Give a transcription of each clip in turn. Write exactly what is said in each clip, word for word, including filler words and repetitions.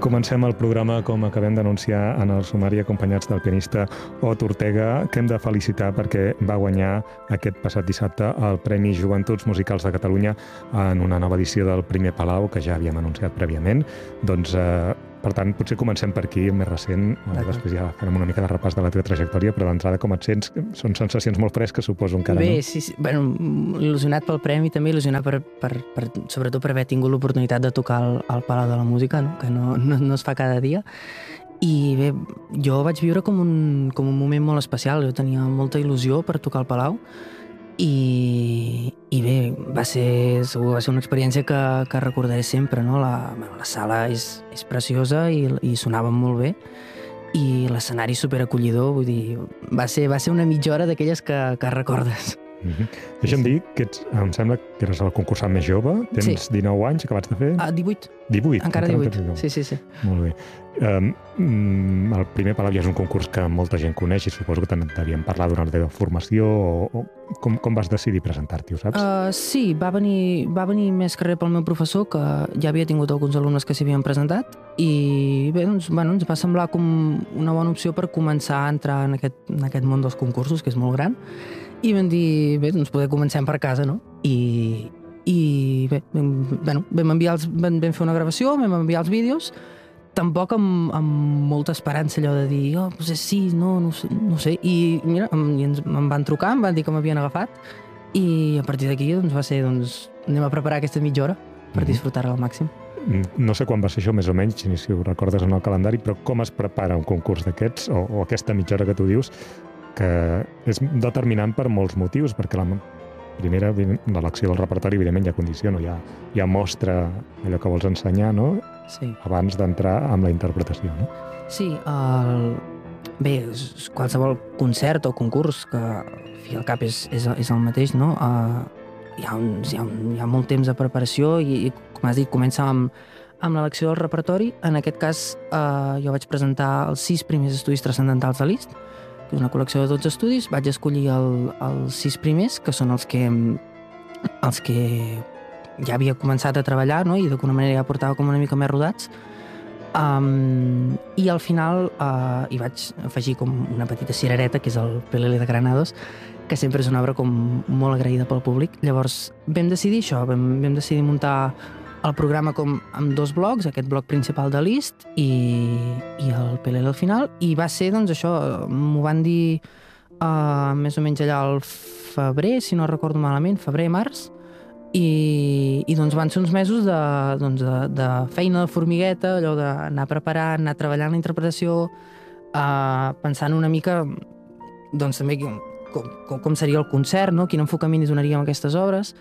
Comencem el programa, com acabem d'anunciar en el sumari, acompanyats del pianista Ot Ortega, que hem de felicitar perquè va guanyar aquest passat dissabte el Premi Joventuts Musicals de Catalunya en una nova edició del Primer Palau, que ja havíem anunciat prèviament. Doncs, eh, per tant, potser comencem per aquí, més recent, després ja farem una mica de repàs de la teva trajectòria, però d'entrada, com et sents? Són sensacions molt fresques, suposo, encara, Bé, no? sí, sí. Bueno, il·lusionat pel premi, també il·lusionat per, per, per, sobretot per haver tingut l'oportunitat de tocar al, al Palau de la Música, no? Que no, no, no es fa cada dia. I bé, jo vaig viure com un, com un moment molt especial. Jo tenia molta il·lusió per tocar al Palau i, i bé, va ser, segur, va ser una experiència que, que recordaré sempre, no? La, bueno, la sala és, és preciosa i, i sonava molt bé i l'escenari superacollidor, vull dir, va ser, va ser una mitja hora d'aquelles que, que recordes. Mm-hmm. Deixa'm sí. dir que ets, em sembla que eres el concursant més jove, tens sí. dinou anys, acabats de fer? Ah, divuit. divuit. Encara, encara divuit, sí, sí, sí. Molt bé. Um, el Primer Palau ja és un concurs que molta gent coneix i suposo que te'n devíem parlar durant la teva formació o, o com, com vas decidir presentar-t'hi, ho saps? Uh, sí, va venir, va venir més que res pel meu professor, que ja havia tingut alguns alumnes que s'hi havien presentat i bé, doncs, bueno, ens va semblar com una bona opció per començar a entrar en aquest, en aquest món dels concursos, que és molt gran. I vam dir, bé, doncs poder comencem per casa, no? I, i bé, vam, bueno, vam, enviar els, vam, vam fer una gravació, vam enviar els vídeos, tampoc amb, amb molta esperança allò de dir, oh, doncs sí, no, no sé, no sé. I mira, em, i ens, em van trucar, em van dir que m'havien agafat i a partir d'aquí doncs, va ser, doncs, anem a preparar aquesta mitja hora per mm-hmm. disfrutar-la al màxim. No sé quan va ser això, més o menys, ni si ho recordes en el calendari, però com es prepara un concurs d'aquests, o, o aquesta mitja hora que tu dius, que és determinant per molts motius, perquè la primera, l'elecció del repertori, evidentment, ja condiciona, ja, ja mostra allò que vols ensenyar, no? Sí. Abans d'entrar amb la interpretació, no? Sí, el... bé, qualsevol concert o concurs que, al fi al cap, és, és, és el mateix, no? Uh, hi, ha un, hi, ha un, hi ha molt temps de preparació i, i com has dit, comença amb, amb l'elecció del repertori. En aquest cas, uh, jo vaig presentar els sis primers estudis transcendentals de Liszt, que és una col·lecció de dotze estudis. Vaig escollir el, els sis primers, que són els que, els que ja havia començat a treballar, no? I d'alguna manera ja portava com una mica més rodats. Um, I al final uh, hi vaig afegir com una petita cirereta, que és el Pelele de Granados, que sempre és una obra com molt agraïda pel públic. Llavors vam decidir això, vam, vam decidir muntar el programa com amb dos blocs, aquest bloc principal de Liszt i, i el Pelele al final, i va ser, doncs, això, m'ho van dir uh, més o menys allà al febrer, si no recordo malament, febrer-març, i, i doncs van ser uns mesos de, doncs, de, de feina de formigueta, allò d'anar preparant, anar treballant la interpretació, uh, pensant una mica, doncs, també com, com, com seria el concert, no? Quin enfocament hi donaríem a aquestes obres,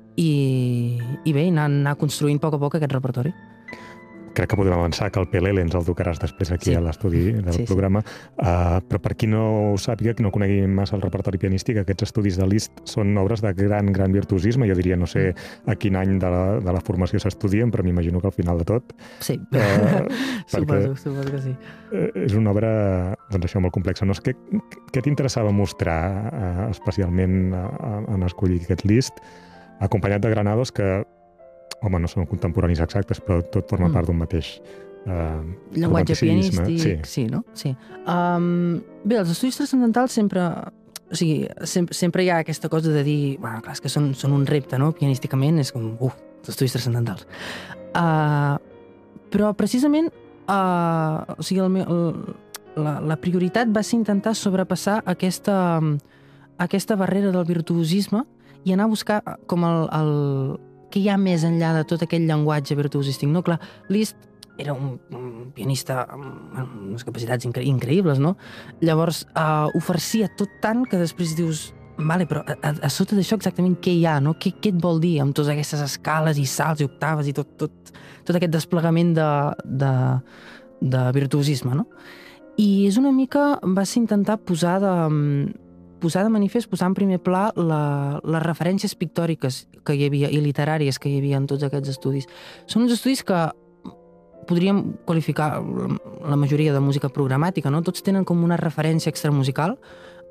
i, i bé, anar, anar construint a poc a poc aquest repertori. Crec que podem avançar que el Pelele ens el tocaràs després aquí sí. a l'estudi del sí, programa, sí. Uh, però per qui no ho sàpiga, qui no conegui massa el repertori pianístic, aquests estudis de Liszt són obres de gran, gran virtuosisme. Jo diria, no sé a quin any de la, de la formació s'estudien, però m'imagino que al final de tot... Sí, uh, suposo, suposo que sí. És una obra, doncs això, molt complexa. No? Què, què t'interessava mostrar uh, especialment uh, en escollir aquest Liszt, acompanyat de Granados, que, home, no són contemporanis exactes, però tot forma mm. part d'un mateix uh, llenguatge pianístic, sí. sí, no? Sí. Um, bé, els estudis transcendentals sempre... O sigui, sempre, sempre hi ha aquesta cosa de dir, bueno, clar, és que són, són un repte, no? Pianísticament és com, uf, els estudis transcendentals. Uh, però precisament, uh, o sigui, el, el, la, la prioritat va ser intentar sobrepassar aquesta, aquesta barrera del virtuosisme i anar a buscar com el, el què hi ha més enllà de tot aquell llenguatge virtuosístic, no? Clar, Liszt era un, un pianista amb unes capacitats incre increïbles, no? Llavors, uh, ho farcia tot tant que després dius, vale, però a, a, a sota d'això exactament què hi ha, no? Què, què et vol dir amb totes aquestes escales i salts i octaves i tot, tot, tot aquest desplegament de, de, de virtuosisme, no? I és una mica, va ser intentar posar de... posar de manifest, posar en primer pla la, les referències pictòriques que hi havia i literàries que hi havia en tots aquests estudis. Són uns estudis que podríem qualificar la majoria de música programàtica, no? Tots tenen com una referència extramusical.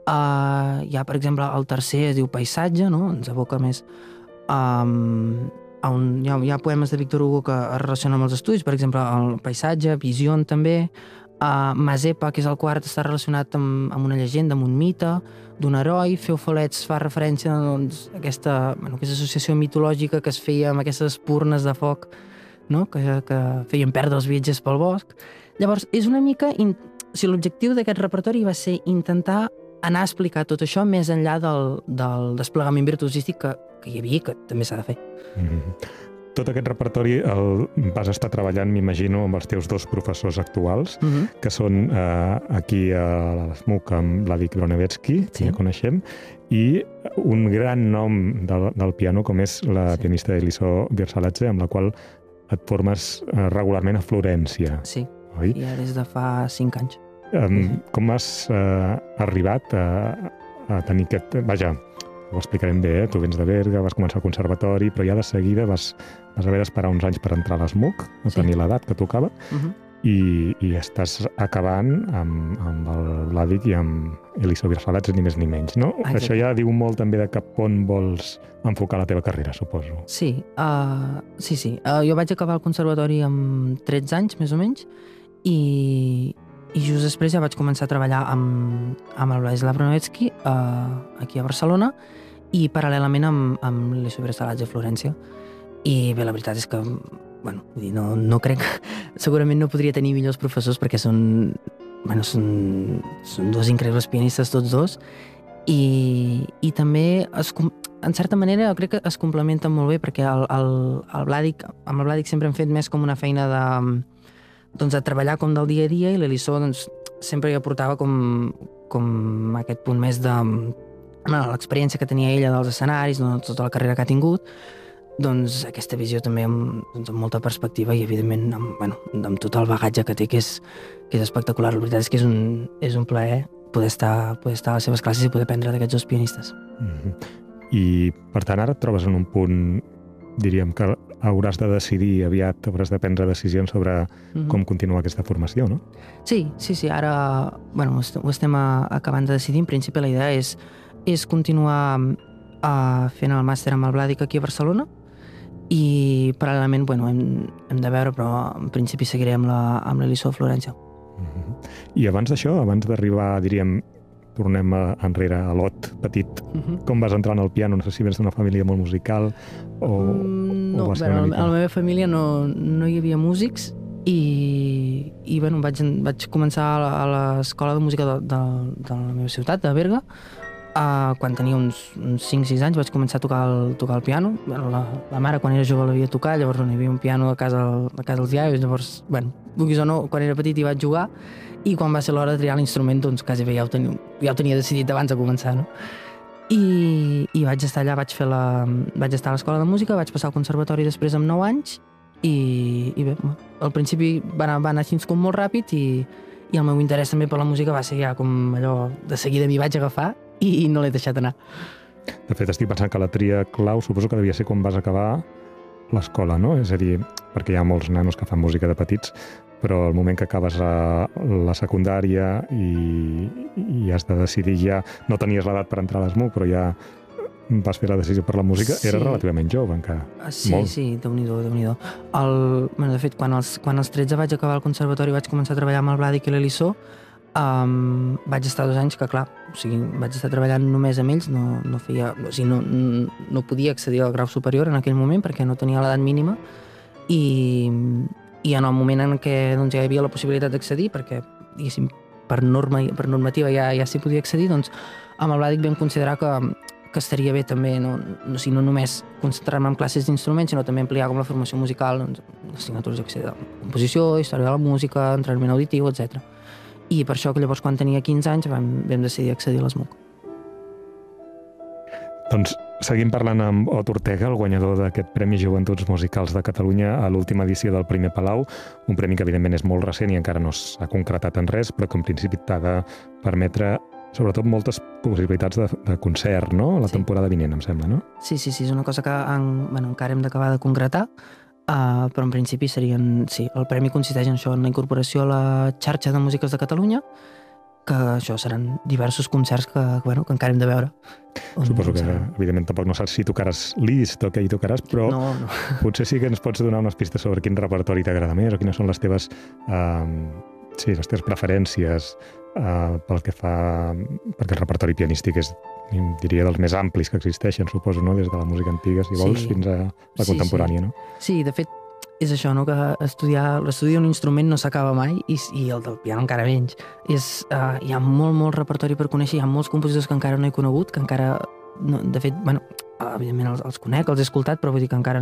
Uh, hi ha, per exemple, el tercer es diu Paisatge, no? Ens evoca més um, on hi ha, hi ha poemes de Víctor Hugo que es relacionen amb els estudis, per exemple, el paisatge, Vision també, uh, Mazepa, que és el quart, està relacionat amb, amb una llegenda, amb un mite d'un heroi, Feufolets fa referència doncs, a aquesta, bueno, aquesta associació mitològica que es feia amb aquestes espurnes de foc, no? que, que feien perdre els viatgers pel bosc. Llavors, és una mica... In... O sigui, l'objectiu d'aquest repertori va ser intentar anar a explicar tot això més enllà del, del desplegament virtuosístic que, que hi havia, que també s'ha de fer. Mm-hmm. Tot aquest repertori el vas estar treballant, m'imagino, amb els teus dos professors actuals, mm-hmm. que són eh, aquí a l'ESMUC amb Vladimir Bronevetsky, que sí. ja coneixem, i un gran nom del, del piano, com és la sí. pianista Elisó Virsaladze, amb la qual et formes eh, regularment a Florència. Sí, oi? ja des de fa cinc anys. Um, com has uh, arribat a, a tenir aquest... Vaja, ho explicarem bé, eh? Tu vens de Berga, vas començar al conservatori, però ja de seguida vas, vas haver d'esperar uns anys per entrar a l'ESMUC, a sí. tenir l'edat que tocava, uh-huh. i, i estàs acabant amb, amb el Vladic i amb Elisó Virsaladze, ni més ni menys, no? Exacte. Això ja diu molt també de cap on vols enfocar la teva carrera, suposo. Sí, uh, sí, sí. Uh, jo vaig acabar el conservatori amb tretze anys, més o menys, i... I just després ja vaig començar a treballar amb, amb el Vladislav Bronevetsky eh, aquí a Barcelona i paral·lelament amb, amb l'Elisó Virsaladze a Florència. I bé, la veritat és que, bueno, no, no crec que... Segurament no podria tenir millors professors perquè són, bueno, són, són dos increïbles pianistes tots dos i, i també, es, en certa manera, jo crec que es complementen molt bé perquè el, el, el Vladic, amb el Vladic sempre hem fet més com una feina de... doncs de treballar com del dia a dia i l'Elisó doncs, sempre hi aportava com, com aquest punt més de bueno, l'experiència que tenia ella dels escenaris, no, tota la carrera que ha tingut, doncs aquesta visió també amb, doncs, amb molta perspectiva i evidentment amb, bueno, amb tot el bagatge que té que és, que és espectacular. La veritat és que és un, és un plaer poder estar, poder estar a les seves classes i poder aprendre d'aquests dos pianistes. Mm-hmm. I per tant ara et trobes en un punt, diríem que hauràs de decidir aviat, hauràs de prendre decisions sobre mm-hmm. com continuar aquesta formació, no? Sí, sí, sí. Ara bueno, ho estem acabant de decidir. En principi la idea és, és continuar uh, fent el màster amb el Vladic aquí a Barcelona i paral·lelament bueno, hem, hem de veure, però en principi seguiré amb l'Elisó a Florència. Mm-hmm. I abans d'això, abans d'arribar, diríem, tornem a, enrere a l'Ot petit. Uh-huh. Com vas entrar en el piano? No sé si vens d'una família molt musical o, mm, no, o va ser bueno, una mica... a la meva família no, no hi havia músics i, i bueno, vaig, vaig començar a l'escola de música de, de, de la meva ciutat, de Berga. Uh, quan tenia uns, uns cinc sis anys vaig començar a tocar el, tocar el piano. Bueno, la, la mare quan era jove l'havia tocat, llavors no hi havia un piano a casa, a casa dels iaios, llavors, bueno, vulguis o no, quan era petit hi vaig jugar i quan va ser l'hora de triar l'instrument, doncs quasi bé ja ho tenia, ja ho tenia decidit abans de començar, no? I, i vaig estar allà, vaig fer la, vaig estar a l'escola de música, vaig passar al conservatori després amb nou anys i, i bé, al principi va anar, va anar així com molt ràpid i, i el meu interès també per la música va ser ja com allò, de seguida m'hi vaig agafar i, i no l'he deixat anar. De fet, estic pensant que la tria clau suposo que devia ser quan vas acabar l'escola, no? És a dir, perquè hi ha molts nanos que fan música de petits, però el moment que acabes a la secundària i, i has de decidir ja... No tenies l'edat per entrar a l'ESMUC, però ja vas fer la decisió per la música, sí. Era relativament jove encara. Sí, molt. Sí, déu-n'hi-do, déu-n'hi-do. El, bueno, de fet, quan als, quan als tretze vaig acabar el conservatori i vaig començar a treballar amb el Vladic i l'Elisó, um, vaig estar dos anys que, clar, o sigui, vaig estar treballant només amb ells, no, no feia... O sigui, no, no podia accedir al grau superior en aquell moment perquè no tenia l'edat mínima i... I en el moment en què doncs, ja hi havia la possibilitat d'accedir, perquè diguéssim, per, norma, per normativa ja, ja s'hi podia accedir, doncs amb el Vladic vam considerar que, que estaria bé també no, no, no només concentrar-me en classes d'instruments, sinó també ampliar com la formació musical, doncs, assignatures de composició, història de la música, entrenament auditiu, etcètera. I per això que llavors quan tenia quinze anys vam, vam decidir accedir a l'ESMUC. Doncs seguim parlant amb Ot Ortega, el guanyador d'aquest Premi Joventuts Musicals de Catalunya a l'última edició del Primer Palau, un premi que evidentment és molt recent i encara no s'ha concretat en res, però que en principi t'ha de permetre sobretot moltes possibilitats de, de concert, no? La sí. temporada vinent, em sembla, no? Sí, sí, sí, és una cosa que en, bueno, encara hem d'acabar de concretar, uh, però en principi serien... Sí, el premi consisteix en això, en la incorporació a la xarxa de músiques de Catalunya, que això seran diversos concerts que, bueno, que encara hem de veure. Suposo que, evidentment, tampoc no saps si tocaràs Liszt o què hi tocaràs, però no, no. potser sí que ens pots donar unes pistes sobre quin repertori t'agrada més o quines són les teves, eh, sí, les teves preferències eh, pel que fa... perquè el repertori pianístic és, diria, dels més amplis que existeixen, suposo, no? Des de la música antiga, si vols, sí. fins a la sí, contemporània, sí. no? Sí, de fet, és això, no? Que estudiar l'estudi d'un instrument no s'acaba mai i, i el del piano encara menys. És, uh, hi ha molt, molt repertori per conèixer, hi ha molts compositors que encara no he conegut, que encara, no, de fet, bueno, evidentment els, els conec, els he escoltat, però vull dir que encara